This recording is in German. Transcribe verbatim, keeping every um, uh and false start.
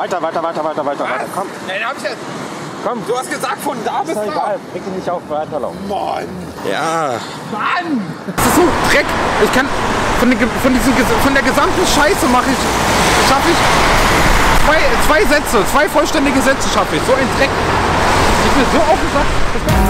weiter, weiter, weiter, weiter, weiter, weiter. Komm. Nein, hab ich jetzt. Komm. Du hast gesagt, von da bis Ist da. doch egal. Reg dich nicht auf, weiterlaufen. Mann. Ja. Mann. Das ist so Dreck. Ich kann von, den, von, diesen, von der gesamten Scheiße mache ich, schaffe ich zwei, zwei Sätze, zwei vollständige Sätze schaffe ich. So ein Dreck. Ich bin so aufgesagt.